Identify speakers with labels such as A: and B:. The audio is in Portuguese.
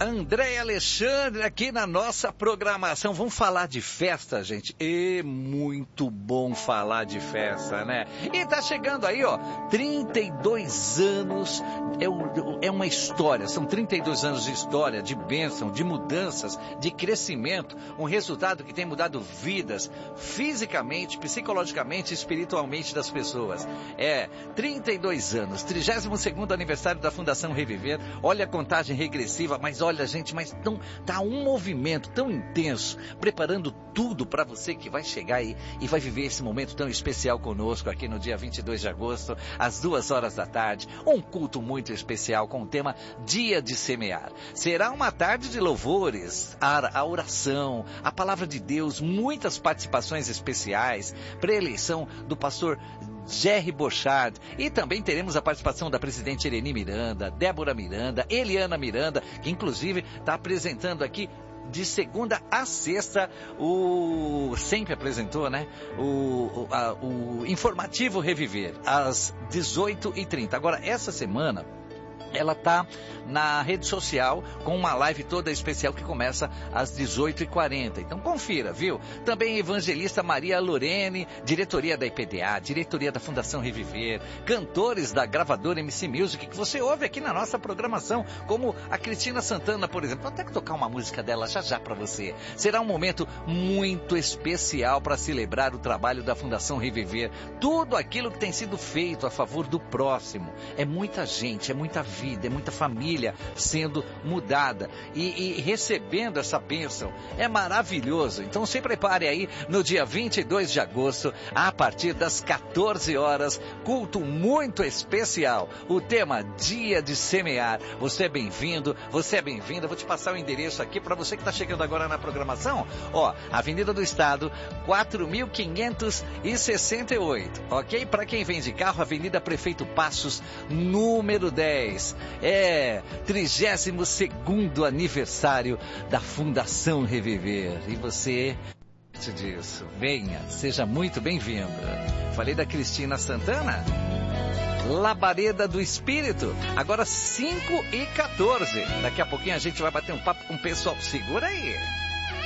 A: André Alexandre aqui na nossa programação. Vamos falar de festa, gente. E muito bom falar de festa, né? E tá chegando aí, ó, 32 anos. É uma história. São 32 anos de história, de bênção, de mudanças, de crescimento. Um resultado que tem mudado vidas fisicamente, psicologicamente e espiritualmente das pessoas. 32 anos, 32º aniversário da Fundação Reviver. Olha a contagem regressiva, mas olha, gente, tá um movimento tão intenso, preparando tudo para você que vai chegar aí e vai viver esse momento tão especial conosco aqui no dia 22 de agosto, às 2h da tarde, um culto muito especial com o tema Dia de Semear. Será uma tarde de louvores, a oração, a palavra de Deus, muitas participações especiais, pré-eleição do pastor Jerry Bochard, e também teremos a participação da presidente Ireni Miranda, Débora Miranda, Eliana Miranda, que inclusive está apresentando aqui de segunda a sexta, sempre apresentou, né? O Informativo Reviver, às 18h30. Agora, essa semana, ela tá na rede social com uma live toda especial que começa às 18h40. Então confira, viu? Também evangelista Maria Lorene, diretoria da IPDA, diretoria da Fundação Reviver, cantores da gravadora MC Music, que você ouve aqui na nossa programação, como a Cristina Santana, por exemplo. Vou até tocar uma música dela já para você. Será um momento muito especial para celebrar o trabalho da Fundação Reviver. Tudo aquilo que tem sido feito a favor do próximo. É muita gente, é muita vida, é muita família sendo mudada e recebendo essa bênção. É maravilhoso. Então se prepare aí no dia 22 de agosto, a partir das 14 horas, culto muito especial. O tema Dia de Semear. Você é bem-vindo, você é bem-vinda. Vou te passar o endereço aqui para você que está chegando agora na programação. Ó, Avenida do Estado, 4.568, ok? Para quem vem de carro, Avenida Prefeito Passos, número 10. 32º aniversário da Fundação Reviver. E você, disso, venha, seja muito bem-vindo. Falei da Cristina Santana? Labareda do Espírito, agora 5h14. Daqui a pouquinho a gente vai bater um papo com o pessoal. Segura aí.